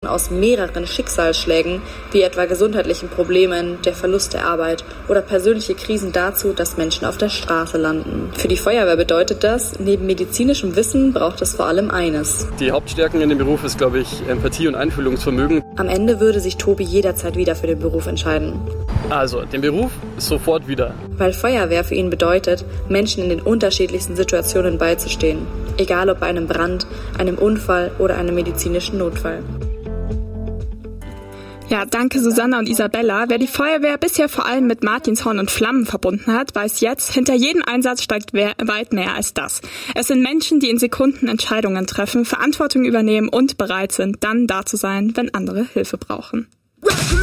aus mehreren Schicksalsschlägen, wie etwa gesundheitlichen Problemen, der Verlust der Arbeit oder persönliche Krisen dazu, dass Menschen auf der Straße landen. Für die Feuerwehr bedeutet das, neben medizinischem Wissen braucht es vor allem eines. Die Hauptstärken in dem Beruf ist, glaube ich, Empathie und Einfühlungsvermögen. Am Ende würde sich Tobi jederzeit wieder für den Beruf entscheiden. Also, den Beruf sofort wieder. Weil Feuerwehr für ihn bedeutet, Menschen in den unterschiedlichsten Situationen beizustehen. Egal ob bei einem Brand, einem Unfall oder einem medizinischen Notfall. Ja, danke Susanna und Isabella. Wer die Feuerwehr bisher vor allem mit Martinshorn und Flammen verbunden hat, weiß jetzt, hinter jedem Einsatz steckt weit mehr als das. Es sind Menschen, die in Sekunden Entscheidungen treffen, Verantwortung übernehmen und bereit sind, dann da zu sein, wenn andere Hilfe brauchen.